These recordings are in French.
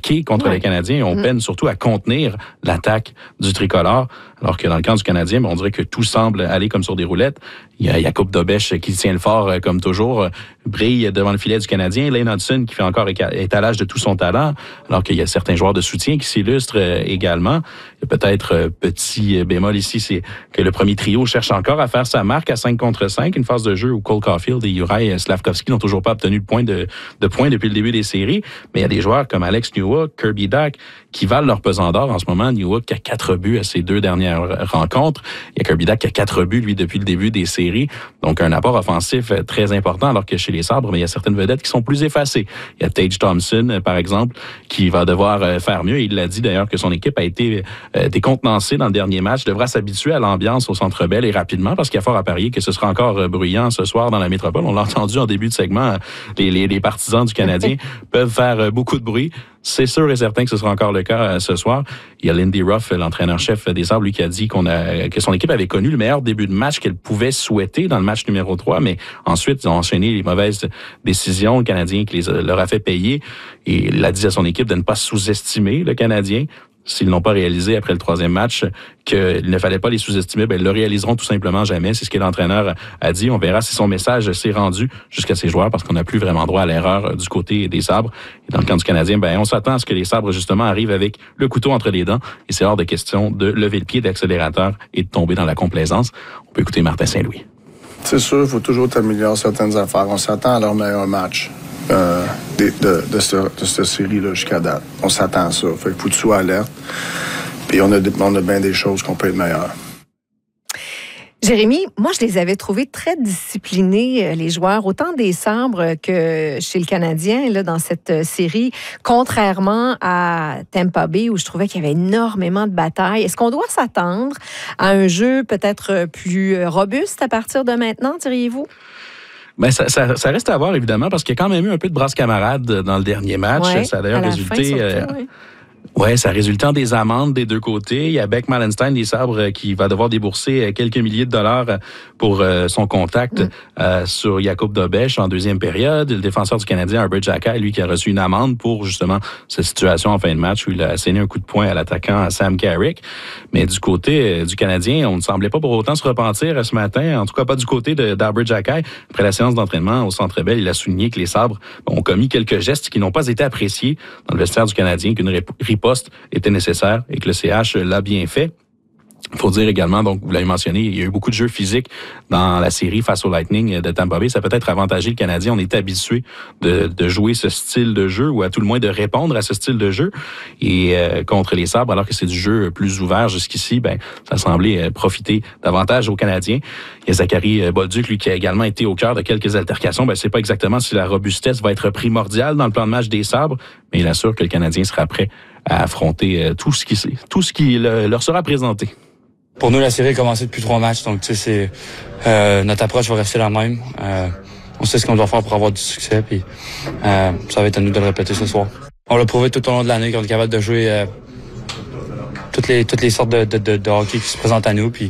marquer contre les Canadiens. On peine surtout à contenir l'attaque du tricolore. Alors que dans le camp du Canadien, on dirait que tout semble aller comme sur des roulettes. Il y a Jakub Dobeš qui tient le fort comme toujours, brille devant le filet du Canadien. Lane Hudson qui fait encore étalage de tout son talent, alors qu'il y a certains joueurs de soutien qui s'illustrent également. Il y a peut-être petit bémol ici, c'est que le premier trio cherche encore à faire sa marque à 5 contre 5, une phase de jeu où Cole Caulfield et Juraj Slafkovský n'ont toujours pas obtenu de points depuis le début des séries. Mais il y a des joueurs comme Alex Newhook, Kirby Dach, qui valent leur pesant d'or en ce moment. Newhook qui a 4 buts à ses 2 dernières rencontres. Il y a Kirby Dach qui a 4 buts, lui, depuis le début des séries. Donc, un apport offensif très important, alors que chez les Sabres, mais il y a certaines vedettes qui sont plus effacées. Il y a Tage Thompson, par exemple, qui va devoir faire mieux. Il l'a dit d'ailleurs que son équipe a été décontenancée dans le dernier match, devra s'habituer à l'ambiance au Centre Bell et rapidement, parce qu'il y a fort à parier que ce sera encore bruyant ce soir dans la métropole. On l'a entendu en début de segment, les partisans du Canadien peuvent faire beaucoup de bruit. C'est sûr et certain que ce sera encore le cas ce soir. Il y a Lindy Ruff, l'entraîneur-chef des Sabres, lui, qui a dit que son équipe avait connu le meilleur début de match qu'elle pouvait souhaiter dans le match numéro 3, mais ensuite, ils ont enchaîné les mauvaises décisions. Le Canadien qui leur a fait payer. Et il a dit à son équipe de ne pas sous-estimer le Canadien. S'ils n'ont pas réalisé après le 3e match qu'il ne fallait pas les sous-estimer, ils le réaliseront tout simplement jamais. C'est ce que l'entraîneur a dit. On verra si son message s'est rendu jusqu'à ses joueurs parce qu'on n'a plus vraiment droit à l'erreur du côté des Sabres. Et dans le camp du Canadien, on s'attend à ce que les Sabres, justement, arrivent avec le couteau entre les dents. Et c'est hors de question de lever le pied d'accélérateur et de tomber dans la complaisance. On peut écouter Martin Saint-Louis. C'est sûr, il faut toujours améliorer certaines affaires. On s'attend à leur meilleur match. De cette série-là jusqu'à date. On s'attend à ça. Fait qu'il faut que tu sois alerte. Puis on a bien des choses qu'on peut être meilleur. Jérémy, moi, je les avais trouvés très disciplinés, les joueurs, autant des Sabres que chez le Canadien, là, dans cette série, contrairement à Tampa Bay, où je trouvais qu'il y avait énormément de batailles. Est-ce qu'on doit s'attendre à un jeu peut-être plus robuste à partir de maintenant, diriez-vous? Ça reste à voir, évidemment, parce qu'il y a quand même eu un peu de brasse camarade dans le dernier match. Ouais, ça a d'ailleurs résulté... Oui, ça résultant des amendes des deux côtés. Il y a Beck Malenstein des Sabres qui va devoir débourser quelques milliers de dollars pour son contact sur Jakub Dobeš en deuxième période. Le défenseur du Canadien, Arber Xhekaj, lui, qui a reçu une amende pour justement cette situation en fin de match où il a asséné un coup de poing à l'attaquant Sam Carrick. Mais du côté du Canadien, on ne semblait pas pour autant se repentir ce matin, en tout cas pas du côté d'Arber Xhekaj. Après la séance d'entraînement au Centre Bell, il a souligné que les Sabres ont commis quelques gestes qui n'ont pas été appréciés dans le vestiaire du Canadien, qu'une riposte était nécessaire et que le CH l'a bien fait. Il faut dire également, donc vous l'avez mentionné, il y a eu beaucoup de jeux physiques dans la série face au Lightning de Tampa Bay. Ça peut être avantagé le Canadien. On est habitué de jouer ce style de jeu ou à tout le moins de répondre à ce style de jeu. Et contre les Sabres, alors que c'est du jeu plus ouvert jusqu'ici, ça semblait profiter davantage aux Canadiens. Il y a Zachary Bolduc, lui, qui a également été au cœur de quelques altercations. C'est pas exactement si la robustesse va être primordiale dans le plan de match des Sabres, mais il assure que le Canadien sera prêt à affronter tout ce qui leur sera présenté. Pour nous, la série a commencé depuis 3 matchs, donc tu sais, notre approche va rester la même. On sait ce qu'on doit faire pour avoir du succès, puis ça va être à nous de le répéter ce soir. On l'a prouvé tout au long de l'année qu'on est capable de jouer toutes les sortes de hockey qui se présentent à nous, puis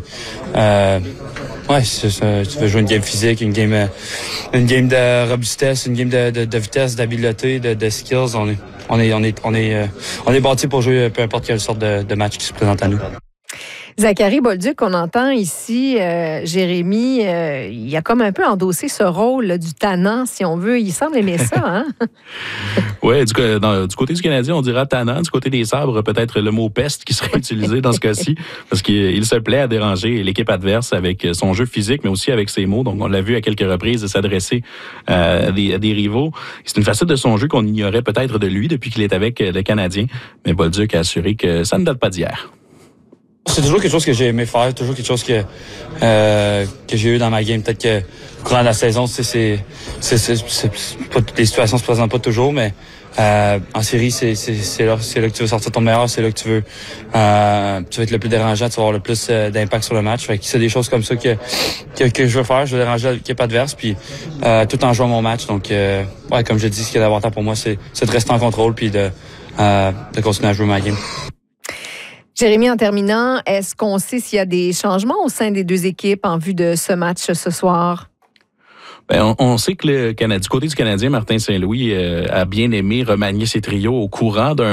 tu veux jouer une game physique, une game de robustesse, une game de vitesse, d'habileté, de skills. On est bâti pour jouer peu importe quelle sorte de match qui se présente à nous. Zachary Bolduc, qu'on entend ici, Jérémy, il a comme un peu endossé ce rôle là, du tannant, si on veut. Il semble aimer ça, hein? Oui, du côté du Canadien, on dira tannant. Du côté des Sabres, peut-être le mot peste qui serait utilisé dans ce cas-ci, parce qu'il se plaît à déranger l'équipe adverse avec son jeu physique, mais aussi avec ses mots. Donc, on l'a vu à quelques reprises s'adresser à des rivaux. C'est une facette de son jeu qu'on ignorait peut-être de lui depuis qu'il est avec le Canadien. Mais Bolduc a assuré que ça ne date pas d'hier. C'est toujours quelque chose que j'ai aimé faire, toujours quelque chose que j'ai eu dans ma game. Peut-être que au courant de la saison, c'est pas, les situations se présentent pas toujours, mais en série, c'est là que tu veux sortir ton meilleur, c'est là que tu veux être le plus dérangeant, tu vas avoir le plus d'impact sur le match. Fait que c'est des choses comme ça que je veux faire. Je veux déranger l'équipe adverse, puis tout en jouant mon match. Donc, comme je dis, ce qui est important pour moi, c'est de rester en contrôle, puis de continuer à jouer ma game. Jérémy, en terminant, est-ce qu'on sait s'il y a des changements au sein des deux équipes en vue de ce match ce soir? On sait que du côté du Canadien, Martin Saint-Louis a bien aimé remanier ses trios au courant d'un